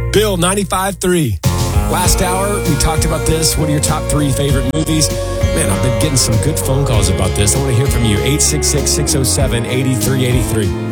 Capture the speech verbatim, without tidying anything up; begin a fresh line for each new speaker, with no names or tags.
Bill, ninety-five three. Last hour, we talked about this. What are your top three favorite movies? Man, I've been getting some good phone calls about this. I want to hear from you. eight six six, six oh seven, eight three eight three.